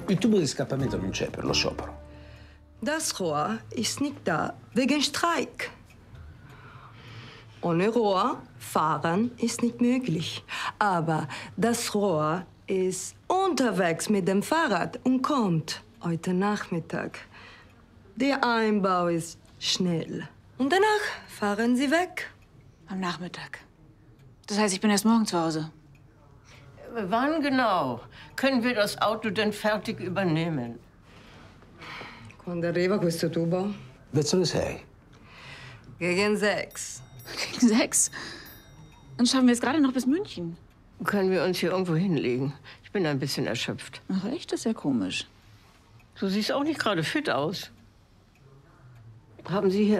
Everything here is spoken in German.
Il tubo di scappamento non c'è per lo sciopero. Das Rohr ist nicht da wegen Streik. Ohne Rohr fahren ist nicht möglich. Aber das Rohr ist unterwegs mit dem Fahrrad und kommt heute Nachmittag. Der Einbau ist schnell. Und danach fahren sie weg. Am Nachmittag. Das heißt, ich bin erst morgen zu Hause. Wann genau können wir das Auto denn fertig übernehmen? Quando arriva questo tubo? Verso le 6. Gegen 6. Gegen 6? Dann schaffen wir es gerade noch bis München. Können wir uns hier irgendwo hinlegen? Ich bin ein bisschen erschöpft. Ach echt? Das ist ja komisch. Du siehst auch nicht gerade fit aus. Haben Sie hier